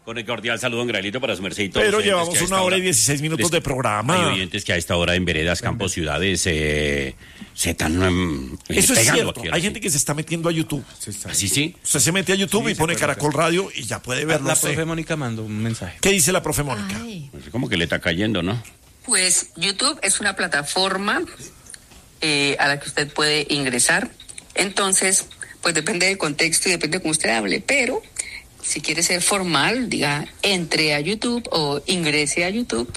Con el cordial saludo, don Graelito, para su merced y todos. Pero llevamos 1 hora y 16 minutos de programa. Hay oyentes que a esta hora en veredas, campos, ciudades se están Eso es pegando cierto. aquí. Hay gente que se está metiendo a YouTube. ¿Así sí? Usted se mete a YouTube y pone Caracol Radio y ya puede verlo. La profe Mónica mandó un mensaje. ¿Qué dice la profe Mónica? No sé, como que le está cayendo, ¿no? Pues YouTube es una plataforma a la que usted puede ingresar. Entonces, pues depende del contexto y depende de cómo usted hable, pero si quiere ser formal, diga, entre a YouTube o ingrese a YouTube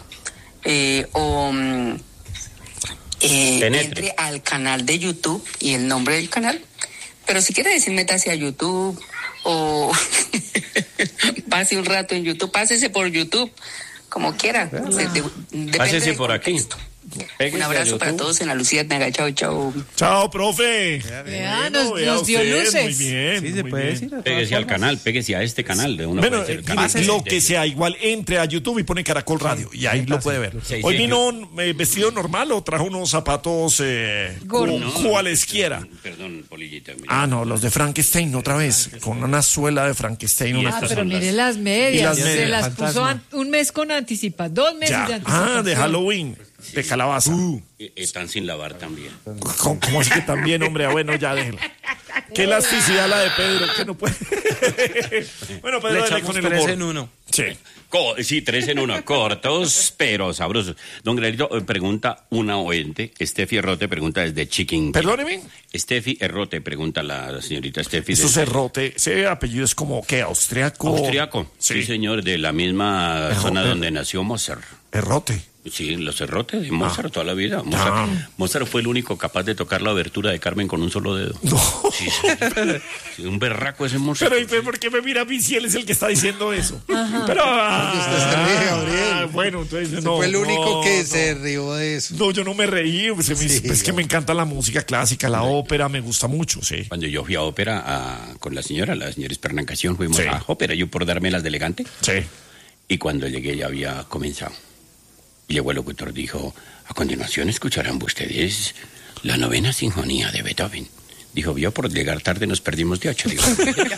entre al canal de YouTube y el nombre del canal. Pero si quiere decir métase a YouTube o pase un rato en YouTube, pásese por YouTube, como quiera. Pásese por aquí. Un abrazo para todos en la Luciérnaga. Chao, chao. Chao, profe. Vea, nos dio luces. Muy bien. Sí, se puede decir. Pégese al canal, pégese a este canal. De una Bueno, canal. lo que sea, igual entre a YouTube y pone Caracol Radio y ahí lo puede ver. Sí, Hoy sí, vino vestido normal o trajo unos zapatos cualesquiera. Perdón, Polillita. Mira. Ah, no, los de Frankenstein otra vez, con una suela de Frankenstein. Y Una estas Pero son mire las- las medias, y las se medias. las puso un mes con anticipación, 2 meses de ya. anticipación. De Halloween, de calabaza. Están sin lavar también. ¿Cómo así que también, hombre? Bueno, ya déjelo. Qué elasticidad la de Pedro, que no puede. Bueno, Pedro, Le dale echamos con el 3 humor. en 1. Sí. Sí, 3 en 1, cortos, pero sabrosos. Don Graelito, pregunta una oyente, Estefi Errote pregunta desde Chiquinquirá. Perdóneme. Estefi Errote pregunta la señorita Estefi. Eso Cerrote, ese apellido es como, ¿qué? ¿Austriaco? Austriaco, sí, señor, de la misma zona donde nació Mozart. Errote. Sí, los Errotes de Mozart toda la vida. Mozart fue el único capaz de tocar la obertura de Carmen con un solo dedo. No. Sí, sí, un berraco ese Mozart. Pero ¿por qué me mira a mí si él es el que está diciendo eso? Pero, usted se ríe, Gabriel. bueno, entonces no. Fue el único que no. se rió de eso. No, yo no me reí, es que me encanta la música clásica, la ópera, me gusta mucho, sí. Cuando yo fui a ópera con la señora Espernancación, fuimos Sí. a ópera, yo por darme las de elegante. Sí. Y cuando llegué ya había comenzado. Y llegó el locutor, dijo, a continuación escucharán ustedes la 9ª sinfonía de Beethoven. Dijo, vio, por llegar tarde nos perdimos de 8. Digo,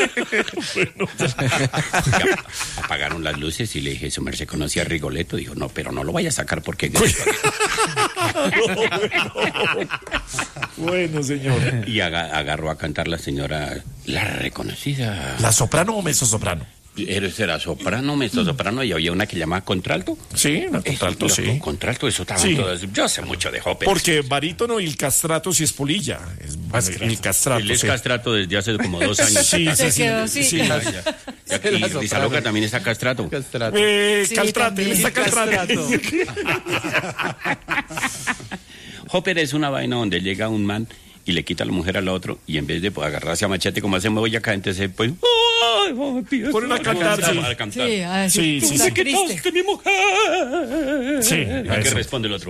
ya, apagaron las luces y le dije, su merced conocía a Rigoletto. Dijo, no, pero no lo vaya a sacar porque... Bueno, señor. Y agarró a cantar la señora, la reconocida... ¿La soprano o mezzosoprano? Era soprano, mezzosoprano, y había una que llamaba contralto. Sí, la contralto, sí. Contralto, eso estaban Sí. todas. Yo sé mucho de óperas. Porque barítono y el castrato sí es polilla. El castrato, Él es sí. castrato desde hace como 2 años. Sí, Se sí, quedó sí. así. Sí. Y Risa Loca también está castrato. Castrato. Sí, Caltrate, él también. está caltrate. Ópera es una vaina donde llega un man y le quita a la mujer al otro y en vez de agarrarse a machete como hacemos hoy acá, entonces pues... Ponen a cantar, sí. A cantar. Sí, así, Sí, sí, está sí. triste. mi mujer. Sí, ¿A qué eso. responde el otro?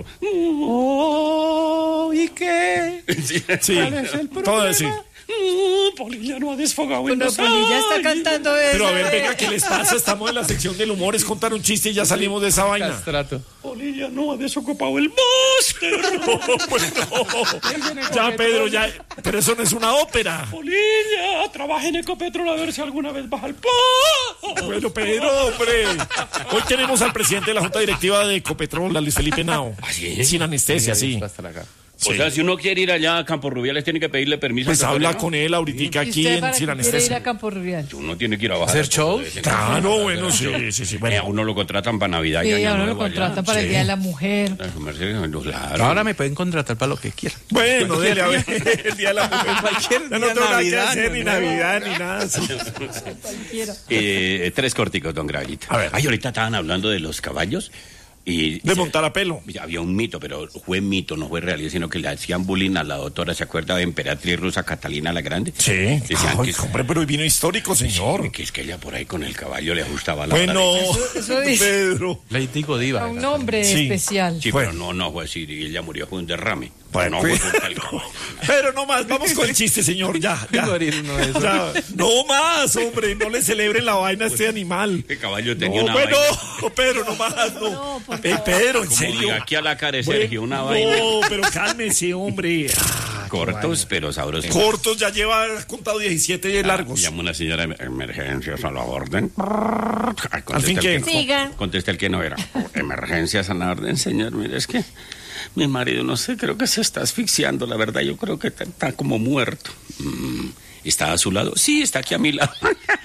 Oh, ¿y qué? Sí, ¿Cuál es el todo problema? así. Polilla no ha desfogado en Cuando los Polilla está aires. cantando eso. Pero a ver, venga, ¿qué les pasa? Estamos en la sección del humor, es contar un chiste y ya salimos de esa vaina. Castrato. Polilla no ha desocupado el máster. Pues no. Ya, Pedro, ya. Pero eso no es una ópera. Polilla, trabaja en Ecopetrol a ver si alguna vez baja el Bueno, Pedro, hombre. Hoy tenemos al presidente de la Junta Directiva de Ecopetrol, a Luis Felipe Nao. ¿Ah, sí? Sin anestesia, sí. Hasta acá. O sea, si uno quiere ir allá a Campo Rubiales, tiene que pedirle permiso. Pues al habla doctor, ¿no? con él ahorita ¿Y aquí usted en para Sin qué quiere ir a Anestesia. Campo Rural? Uno tiene que ir a bajar. ¿Hacer show? Claro, bueno, sí. A Bueno, uno lo contratan para Navidad y Sí, Año ahora lo Nuevo allá. contratan para el Día de la Mujer. A su merced, claro. Ahora me pueden contratar para lo que quieran. bueno, dele a ver. El día de la mujer. Cualquier Ya no día, tengo nada que Navidad, hacer, ni no. Navidad, ni nada. Sí. Cualquiera. 3 corticos, don Graelito. A ver. Ay, ahorita estaban hablando de los caballos. Y De montar a pelo. había un mito, pero fue mito, no fue realidad, sino que le hacían bullying a la doctora, ¿se acuerda de emperatriz rusa Catalina la Grande? Sí. Decían Ay, que, hombre, pero hoy vino histórico, señor. que es que ella por ahí con el caballo le ajustaba la hora Bueno, Eso dice. Pedro. Lady Godiva. A un hombre Sí. especial. Sí, Bueno. pero no fue así, y ella murió fue un derrame. Bueno, no pues- fue culpa del caballo. Pero no más, vamos con el chiste, señor. Ya. Morir no es. Ya. No más, hombre, no le celebren la vaina a este animal. El caballo tenía No, una bueno, vaina. Pedro, no más, no. No, por Pedro, en Como serio. diga aquí a la cara de Bueno, Sergio, una vaina. No, pero cálmese, hombre. Cortos, pero sabrosos. Cortos, ya lleva contado 17 largos. Llama una señora emergencias a la orden. Al fin, ¿qué? Siga. Contesta el que no era. Emergencias a la orden, señor. Mire, es que mi marido, no sé, creo que se está asfixiando. La verdad, yo creo que está como muerto. ¿Está a su lado? Sí, está aquí a mi lado.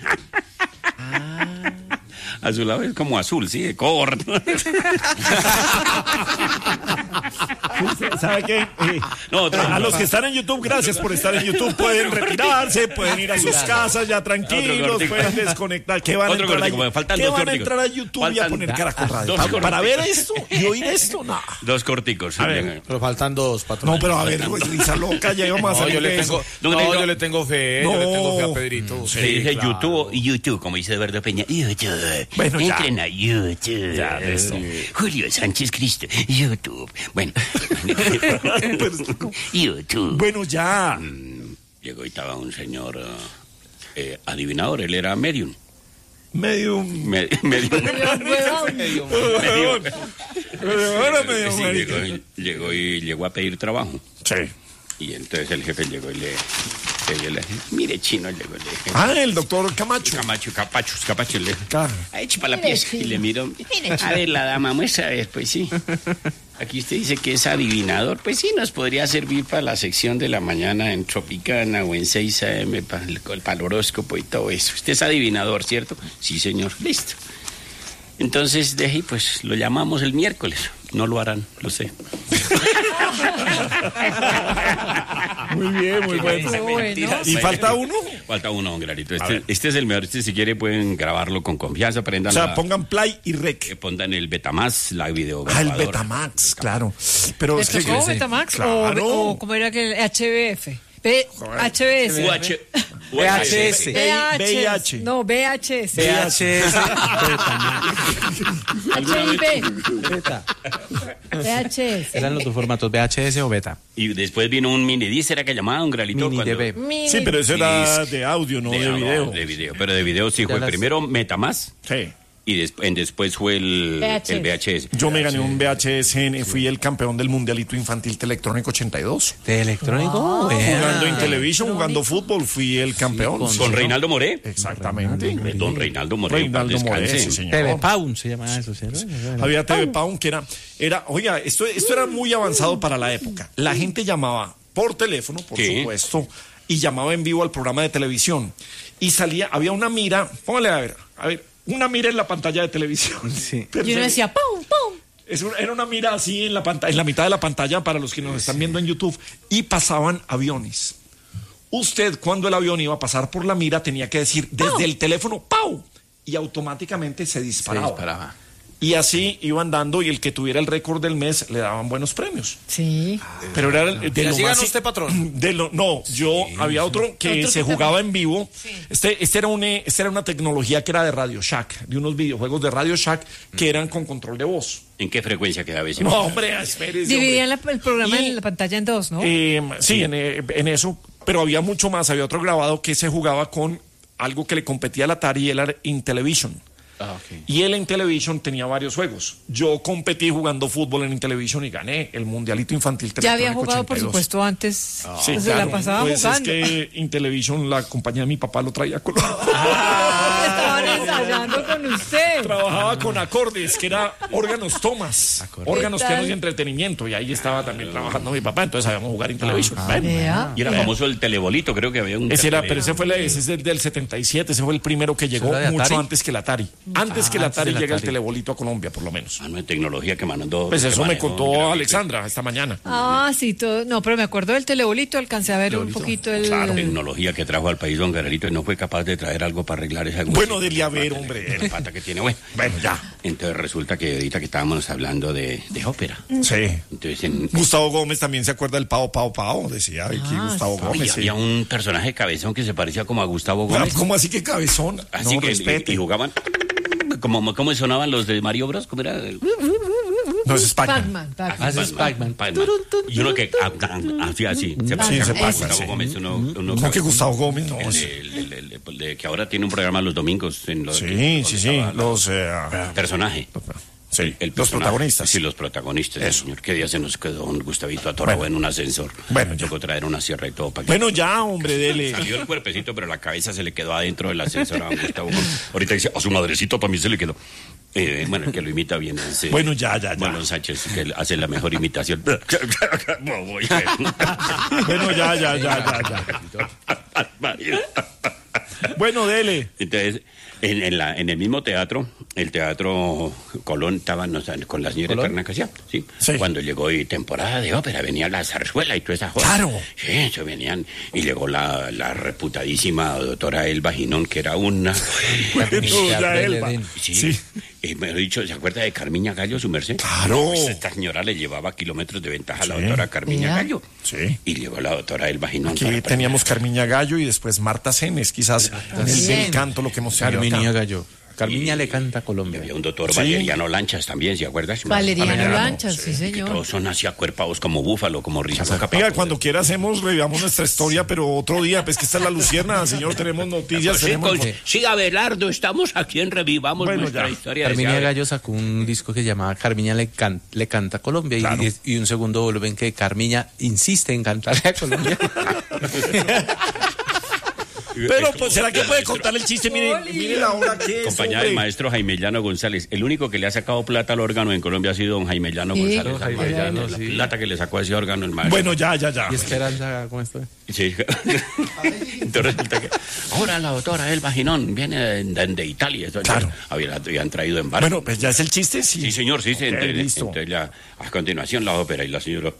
A su lado es como azul, sí, de corto. ¿Sabe qué? No, A los que están en YouTube, gracias por estar en YouTube. Pueden retirarse, pueden ir a sus casas ya tranquilos, cortico. pueden desconectar. ¿Qué van a Otro entrar, cortico, me a, faltan ¿qué dos van a corticos. entrar a YouTube y a Faltan poner Caracol Radio? dos ¿Para corticos. ver esto y oír esto? No. Dos corticos. A ver. Pero faltan dos, patrón. No, pero a ver, risa loca, ya íbamos a No, salir yo le de tengo, eso. yo le tengo fe, yo le tengo fe a Pedrito. Se dice claro. YouTube, como dice Eduardo Peña. YouTube. Bueno, ya. Entren a YouTube. Ya, de eso. Julio Sánchez Cristo. YouTube. Bueno. YouTube. Bueno, ya. Llegó y estaba un señor adivinador. Él era medium. Medio. Medium. Ahora medio. Sí, llegó a pedir trabajo. Sí. Y entonces el jefe llegó y le dije, mire, chino, llegó y le dije. Ah, el doctor Camacho. Capacho, le dije. Claro. Ahí echa para la pieza. Y le miro. A ver, la dama, muestra, a ver, pues sí. Aquí usted dice que es adivinador. Pues sí, nos podría servir para la sección de la mañana en Tropicana o en 6 AM, para el horóscopo y todo eso. Usted es adivinador, ¿cierto? Sí, señor. Listo. Entonces, dejé y pues lo llamamos el miércoles. No lo harán, lo sé. Muy bien, muy bueno. Bueno. ¿Y falta uno? Falta uno, don Clarito. A ver. Este es el mejor. Si quiere pueden grabarlo con confianza. Prendan O sea, pongan play y rec. pongan el Betamax, la videograbadora. Ah, el Betamax, claro. Pero ¿Le es que tocó Betamax claro. o cómo era que el HBF? HBS. VHS. VIH. No, VHS. VHS. HIV. Beta. VHS. Eran los dos formatos, VHS o beta. Y después vino un mini disc, era que llamaban un Gralito. Mini DB. Sí, pero eso era Disc. de audio, no de video. De video, pero de video sí Ya fue las- primero Metamax Sí. y después fue el VHS. Yo me gané un VHS, fui el campeón del Mundialito Infantil Electrónico 82. ¿De electrónico? Jugando en televisión, jugando fútbol, fui el campeón. Con Reinaldo Moré. Exactamente. Don Reinaldo Moré. Reinaldo en paz Moré, descanse. sí, señor. TV Paun se llama eso, ¿cierto? Había TV Pound que era, oiga, esto era muy avanzado para la época. La gente llamaba por teléfono, por Sí. supuesto, y llamaba en vivo al programa de televisión. Y había una mira, póngale a ver, una mira en la pantalla de televisión. Sí. Y uno decía, ¡pum, pum! Era una mira así en la mitad de la pantalla para los que nos están viendo en YouTube. Y pasaban aviones. Usted, cuando el avión iba a pasar por la mira, tenía que decir desde el teléfono, ¡pau! Y automáticamente se disparaba. Y así iban dando, y el que tuviera el récord del mes le daban buenos premios. Sí. Pero era de lo así más... ganó usted, patrón? No, había otro que Otro se que jugaba también. en vivo. Sí. Este era una tecnología que era de Radio Shack, de unos videojuegos de Radio Shack que eran con control de voz. ¿En qué frecuencia quedaba ese? No, hombre, espérese. Dividían hombre. el programa Y- en la pantalla en dos, ¿no? Sí, en eso, pero había mucho más. Había otro grabado que se jugaba con algo que le competía al Atari, y él era Intellivision. Ah, ok. Y él en Intellivision tenía varios juegos. Yo competí jugando fútbol en Intellivision y gané el Mundialito Infantil Ya había Electrónico jugado, por 82. supuesto, antes. Sí, se claro. la pasaba Pues jugando. es que Intellivision, la compañía de mi papá, lo traía con... Estaban ensayando con usted. Trabajaba con acordes, que era órganos tomas, órganos, ¿Qué tal? pianos y entretenimiento. Y ahí estaba también trabajando mi papá, entonces sabíamos jugar Intellivision. Bueno. Vea. Y era famoso el telebolito, creo que había un... Ese era, pero ese es del 77, ese fue el primero que llegó era de mucho Atari? antes que el Atari. Antes que el antes Atari del llega el Atari. telebolito a Colombia, por lo menos. Mano de tecnología que mandó... Pues eso que me manejó contó Gralito. Alexandra esta mañana. Ah, sí, todo. No, pero me acuerdo del telebolito, alcancé a ver un poquito el. Claro. Tecnología que trajo al país don Garalito y no fue capaz de traer algo para arreglar esa... Bueno, dele a ver, hombre. La pata que tiene, bueno. Bueno, ya. Entonces resulta que ahorita que estábamos hablando de ópera. Sí. Entonces Gustavo Gómez también se acuerda del Pao Pao Pao, decía aquí Gustavo Oye, Gómez. sí. había un personaje cabezón que se parecía como a Gustavo Pero, Gómez. ¿cómo así que cabezón? Así No, que respete. y jugaban... ¿Cómo sonaban los de Mario Bros? ¿Cómo era? No, es Pac-Man. Pac-Man. Ah, ese es Pac-Man. Y uno que hacía así. Se Sí, parecía ese a Pac-Man, Gustavo sí. Gómez. Uno No, que Gustavo Gómez, no. que ahora tiene un programa los domingos en los Sí. Los... personaje. Sí, los personaje. protagonistas. Sí, los protagonistas. Eso. Señor, ¿qué día se nos quedó un Gustavito atorado Bueno. en un ascensor? Bueno, ya. Tocó traer una sierra y todo para que... Bueno, ya, hombre, dele. Salió el cuerpecito, pero la cabeza se le quedó adentro del ascensor a Gustavo. Ahorita dice, a su madrecito también se le quedó. Bueno, el que lo imita bien es... Bueno, ya. Marlon Sánchez, que él hace la mejor imitación. Bueno, ya. Bueno, dele. Entonces, en el mismo teatro, el Teatro Colón, estaban con la señora Eterna Casía, ¿sí? Sí. Cuando llegó y temporada de ópera, venía la zarzuela y toda esa joda. Claro. Sí, eso venían. Y llegó la reputadísima doctora Elba Ginón, que era una... Ya, Elba. Sí. Sí. Y me lo he dicho, ¿se acuerda de Carmiña Gallo, su merced? Claro. Pues esta señora le llevaba kilómetros de ventaja a la Sí. doctora Carmiña Mira. Gallo. Sí. Y llegó la doctora Elba Ginón. Aquí teníamos Carmiña Gallo y después Marta Cenes, quizás en el del canto lo que hemos tenido acá. Carmiña Gallo. Carmiña le canta a Colombia. Había un doctor Sí. Valeriano Lanchas también, ¿se acuerdas? Valeriano Valeriano, Lanchas, sí, Que señor. todos son así acuerpados como búfalo, como risas. Venga, cuando quiera revivamos nuestra historia, pero otro día, pues que esta es la Lucierna, señor, tenemos noticias, tenemos... Sí, Abelardo, estamos aquí en Revivamos Bueno, nuestra ya. historia. Carmiña decía, Gallo sacó un disco que llamaba Carmiña le canta a Colombia Claro. y un segundo volumen que Carmiña insiste en cantarle a Colombia. Pero, pues, ¿será que puede contar el chiste? Mire la hora que es, Acompañada del hombre. maestro Jaime Llano González. El único que le ha sacado plata al órgano en Colombia ha sido don Jaime Llano Sí. González. Don Jaime Llano, La sí. plata que le sacó a ese órgano el maestro. Bueno, ya. Y Esperanza, ¿cómo está? Sí. Entonces resulta que ahora la doctora Elba Ginón viene de Italia. Eso ya Claro. habían traído en barco. Bueno, pues ya es el chiste, sí. Sí, señor, sí. Ok, listo. Entonces ya, a continuación la ópera y la señora...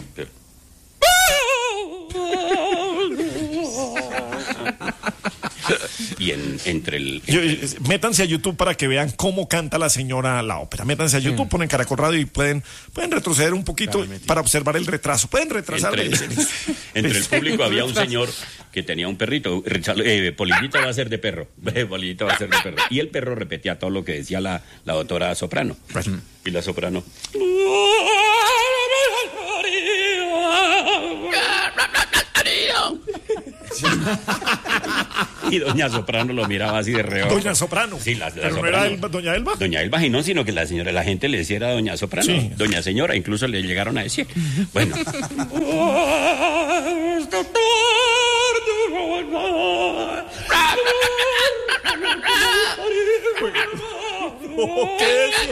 Y entre el... Métanse a YouTube para que vean cómo canta la señora la ópera. Métanse a YouTube, ponen Caracol Radio y pueden retroceder un poquito para observar el retraso. Pueden retrasar. Entre el público había un señor que tenía un perrito. Polillita va a ser de perro. Polillita va a ser de perro. Y el perro repetía todo lo que decía la doctora soprano. Y la soprano... Y doña Soprano lo miraba así de reojo. Doña Soprano. Sí, la Pero no Soprano. era Doña Elba. Doña Elba y no, sino que la gente le decía era Doña Soprano. Sí. Doña Señora, incluso le llegaron a decir. Bueno. ¿Qué es?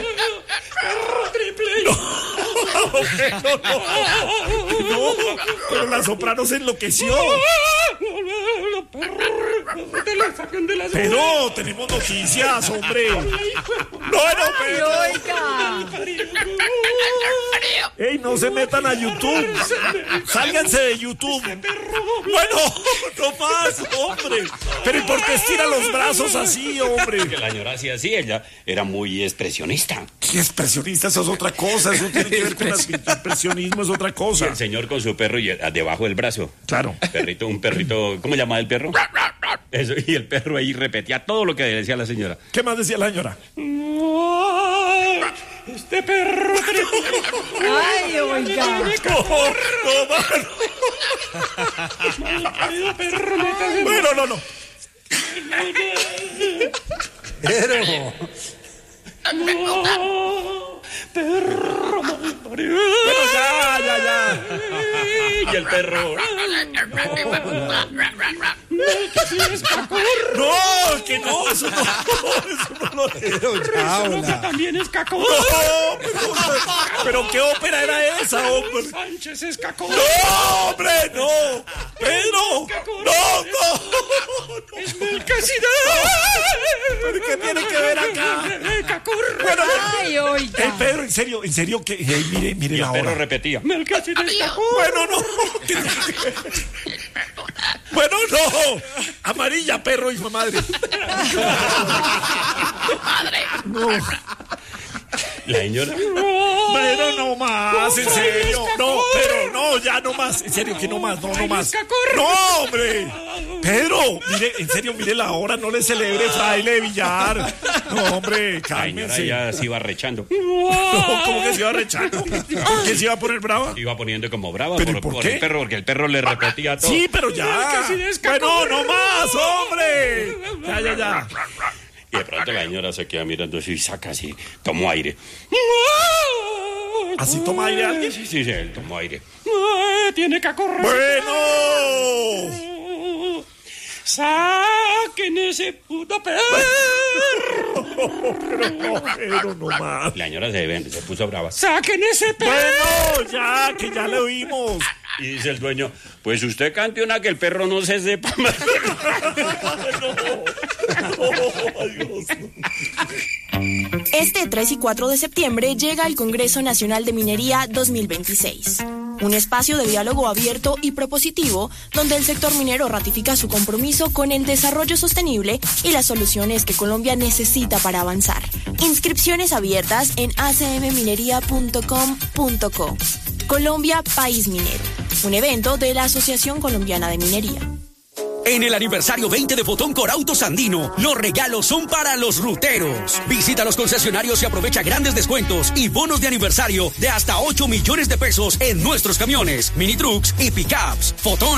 No, pero la soprano se enloqueció. Pero tenemos noticias, hombre. No, pero. Ey, no se metan a YouTube. Sálganse de YouTube. Bueno, no más, hombre. Pero ¿y por qué estira los brazos así, hombre? Que la señora hacía así, ella era muy expresionista. ¿Qué expresionista? Eso es otra cosa. Eso tiene que ver con el expresionismo, es otra Y cosa. el señor con su perro y debajo del brazo. Claro. Un perrito, ¿cómo llamaba el perro? Eso, y el perro ahí repetía todo lo que decía la señora. ¿Qué más decía la señora? Este perro. Ay, oiga. Bueno, no. Pero, Bueno, ya. Y el perro. No, que no, eso no lo pero ya, hola. También es cacón. No, pero ¿qué ópera era esa, hombre? Sánchez es cacón. No, hombre, no. Pedro, no. Es Melquisedec. ¿Pero qué tiene que ver acá? Bueno, Ay, oiga. Pedro, en serio, que mire Y la el perro hora. repetía. Melquisedec cacón. Bueno, no. Bueno, no. Amarilla, perro, hijo de madre. La señora. Pero no más, en serio. No, pero no, ya no más. En serio, que no más, no más. No, hombre. Pedro, mire, en serio, mire la hora, no le celebre fraile de billar. No, hombre, La señora cálmense. ya se iba rechando. No, ¿cómo que se iba a rechar? ¿Por qué se iba a poner brava? Se iba poniendo como brava ¿Pero y por qué? el perro, porque el perro le repetía todo. Sí, pero ya. Bueno, no más, hombre. Ya. Y de pronto la señora se queda mirando eso y saca así, tomó aire. ¿Así toma aire alguien? Sí, él tomó aire. Tiene que correr. ¡Bueno! ¡Saquen ese puto perro! Pero no más. La señora se puso brava. ¡Saquen ese perro! Bueno, ya, que ya le oímos. Y dice el dueño, pues usted cante una que el perro no se sepa más. Este 3 y 4 de septiembre llega el Congreso Nacional de Minería 2026. Un espacio de diálogo abierto y propositivo donde el sector minero ratifica su compromiso con el desarrollo sostenible y las soluciones que Colombia necesita para avanzar. Inscripciones abiertas en acmminería.com.co. Colombia, país minero. Un evento de la Asociación Colombiana de Minería. En el aniversario 20 de Fotón Corautos Andino, los regalos son para los ruteros. Visita los concesionarios y aprovecha grandes descuentos y bonos de aniversario de hasta 8 millones de pesos en nuestros camiones, mini trucks y pickups. Fotón.